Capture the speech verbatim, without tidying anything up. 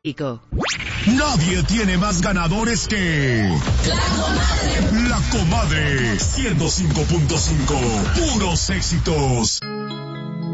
Nadie tiene más ganadores que La Comadre. La Comadre ciento cinco punto cinco, puros éxitos.